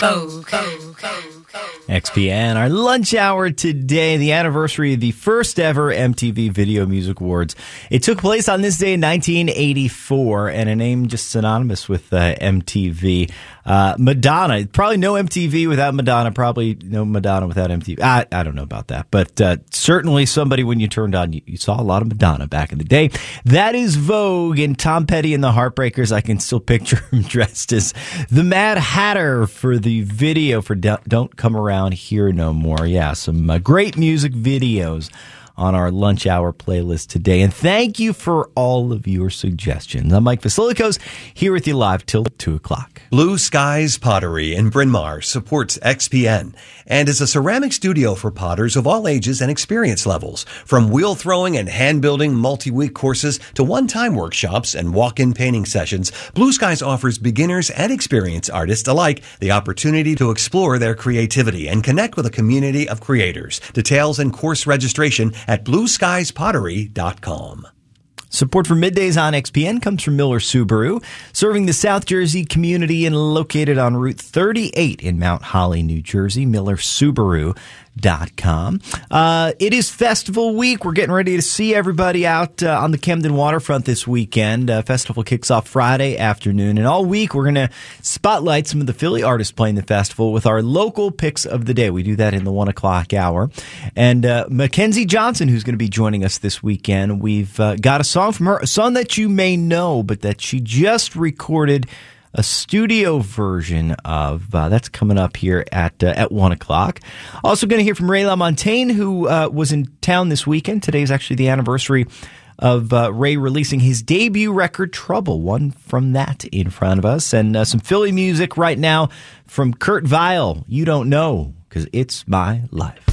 XPN, our lunch hour today, the anniversary of the first ever MTV Video Music Awards. It took place on this day in 1984, and a name just synonymous with MTV. Madonna. Probably no MTV without Madonna. Probably no Madonna without MTV. I don't know about that, but certainly somebody when you turned on, you saw a lot of Madonna back in the day. That is Vogue, and Tom Petty and the Heartbreakers. I can still picture him dressed as the Mad Hatter for the video for Don't Come Around Here No More. Yeah, some great music videos on our lunch hour playlist today. And thank you for all of your suggestions. I'm Mike Vasilikos, here with you live till 2 o'clock. Blue Skies Pottery in Bryn Mawr supports XPN and is a ceramic studio for potters of all ages and experience levels. From wheel throwing and hand-building multi-week courses to one-time workshops and walk-in painting sessions, Blue Skies offers beginners and experienced artists alike the opportunity to explore their creativity and connect with a community of creators. Details and course registration at blueskieспottery.com. Support for Middays on XPN comes from Miller Subaru, serving the South Jersey community and located on Route 38 in Mount Holly, New Jersey. MillerSubaru.com. It is festival week. We're getting ready to see everybody out on the Camden waterfront this weekend. Festival kicks off Friday afternoon, and all week we're going to spotlight some of the Philly artists playing the festival with our local picks of the day. We do that in the 1 o'clock hour. And Mackenzie Johnson, who's going to be joining us this weekend, we've got a song from her, a song that you may know, but that she just recorded a studio version of. That's coming up here at 1 o'clock. Also going to hear from Ray LaMontagne, who was in town this weekend. Today is actually the anniversary of Ray releasing his debut record, Trouble. One from that in front of us. And some Philly music right now from Kurt Vile. You Don't Know, 'Cause It's My Life.